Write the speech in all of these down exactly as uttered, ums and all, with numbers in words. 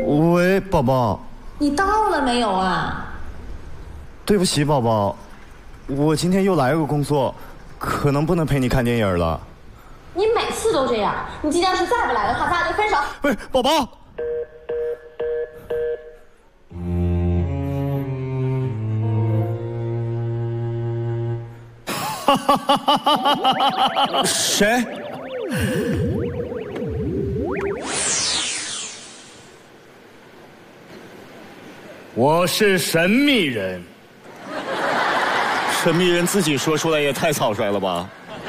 喂，宝宝， 你到了没有啊？ 对不起，宝宝，我今天又来了个工作，可能不能陪你看电影了。 你每次都这样，你今天要是再不来的话，咱俩就分手。 不是，宝宝。哈哈哈哈哈！谁？ 我是神秘人。 神秘人自己说出来也太草率了吧？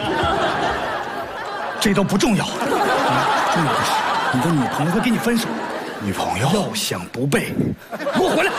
这都不重要，重要的是你的女朋友会跟你分手。 女朋友？ 要想不背，给我回来！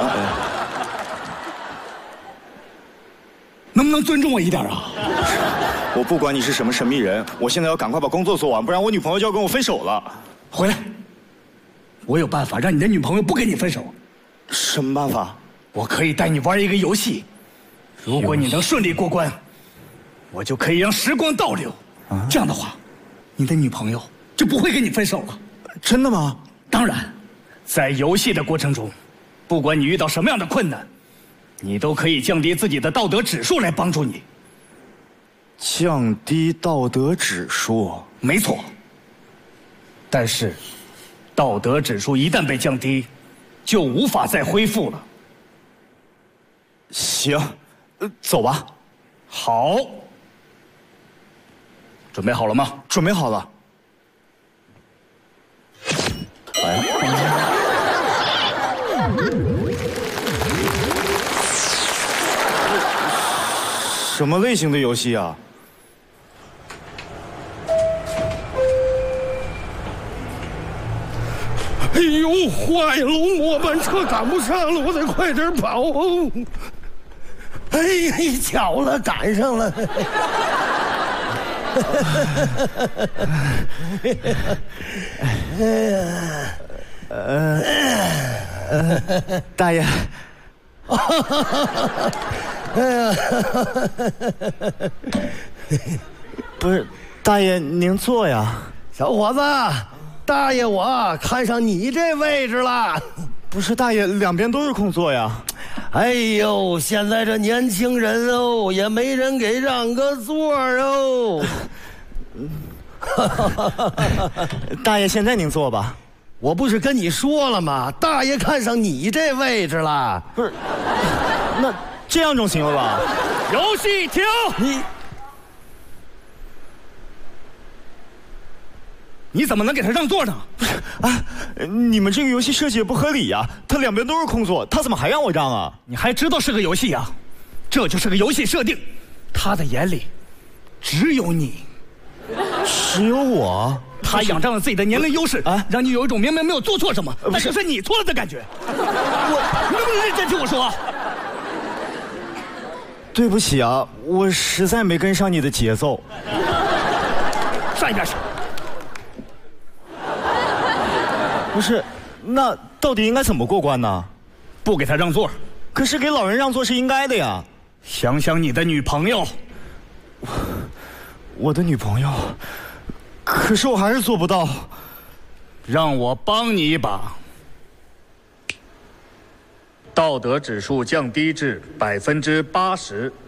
能不能尊重我一点啊？ 我不管你是什么神秘人，我现在要赶快把工作做完，不然我女朋友就要跟我分手了。 回来！我有办法让你的女朋友不跟你分手。 什么办法？ 我可以带你玩一个游戏，如果你能顺利过关，我就可以让时光倒流。啊、这样的话，你的女朋友就不会跟你分手了。 真的吗？ 当然，在游戏的过程中，不管你遇到什么样的困难，你都可以降低自己的道德指数来帮助你。 降低道德指数？ 没错。但是，道德指数一旦被降低，就无法再恢复了。 行，呃，走吧。 好。准备好了吗？ 准备好了。哎，什么类型的游戏啊？ 哎呦，坏了！末班车赶不上了，我得快点跑。哎呀，巧了，赶上了。 呃，呃，大爷。不是，大爷您坐呀。 小伙子，大爷我看上你这位置了。 不是，大爷两边都是空座呀。 哎呦，现在这年轻人哦，也没人给让个座哦。 大爷，现在您坐吧。 我不是跟你说了吗？大爷看上你这位置了。 不是，那这样总行了吧？ 游戏停！ 你你怎么能给他让座呢？ 不是啊，你们这个游戏设计也不合理呀！他两边都是空座，他怎么还让我让啊？ 你还知道是个游戏啊？这就是个游戏设定，他的眼里只有你， 只有我。 他仰仗了自己的年龄优势啊，让你有一种明明没有做错什么，但是是你错了的感觉。我，你能不能认真听我说？ 对不起啊，我实在没跟上你的节奏。 上一边去。 不是，那到底应该怎么过关呢？ 不给他让座。 可是给老人让座是应该的呀。 想想你的女朋友。 我，我的女朋友，可是我还是做不到。 让我帮你一把。道德指数降低至百分之八十。